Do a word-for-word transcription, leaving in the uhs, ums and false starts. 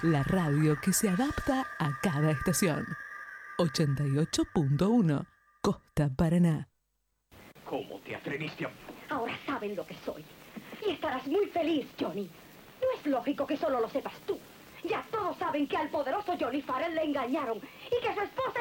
la radio que se adapta a cada estación. ochenta y ocho punto uno, Costa Paraná. ¿Cómo te atreviste a...? Ahora saben lo que soy. Y estarás muy feliz, Johnny. No es lógico que solo lo sepas tú. Ya todos saben que al poderoso Johnny Farrell le engañaron y que su esposa